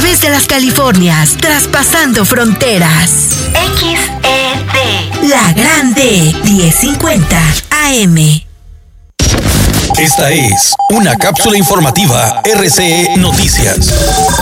través de las Californias, traspasando fronteras. XED, La Grande, 1050 AM. Esta es una cápsula informativa RCE Noticias.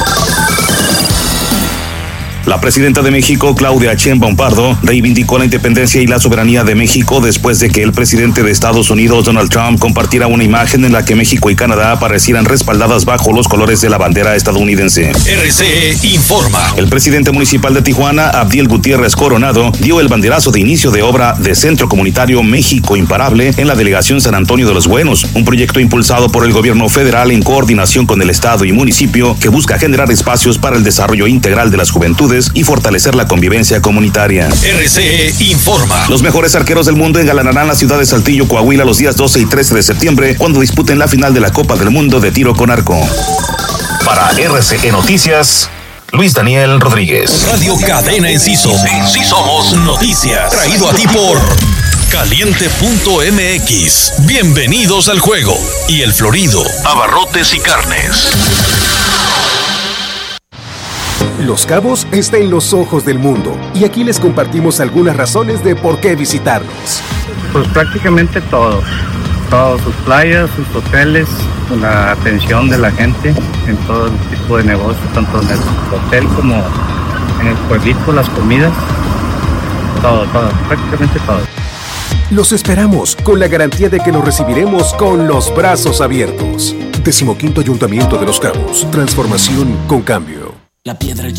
La presidenta de México, Claudia Sheinbaum Pardo, reivindicó la independencia y la soberanía de México después de que el presidente de Estados Unidos, Donald Trump, compartiera una imagen en la que México y Canadá aparecieran respaldadas bajo los colores de la bandera estadounidense. RCE informa. El presidente municipal de Tijuana, Abdiel Gutiérrez Coronado, dio el banderazo de inicio de obra de Centro Comunitario México Imparable en la delegación San Antonio de los Buenos, un proyecto impulsado por el gobierno federal en coordinación con el estado y municipio que busca generar espacios para el desarrollo integral de las juventudes y fortalecer la convivencia comunitaria. RCE informa. Los mejores arqueros del mundo engalanarán la ciudad de Saltillo, Coahuila, los días 12 y 13 de septiembre, cuando disputen la final de la Copa del Mundo de tiro con arco. Para RCE Noticias, Luis Daniel Rodríguez. Radio Cadena Enciso. En sí somos noticias. Traído a ti por Caliente.mx. Bienvenidos al juego. Y El Florido, abarrotes y carnes. Los Cabos está en los ojos del mundo y aquí les compartimos algunas razones de por qué visitarlos. Pues prácticamente todo, sus playas, sus hoteles, la atención de la gente en todo tipo de negocios, tanto en el hotel como en el pueblito, las comidas, todo, prácticamente todo. Los esperamos con la garantía de que los recibiremos con los brazos abiertos. 15º Ayuntamiento de Los Cabos, transformación con cambio. La piedra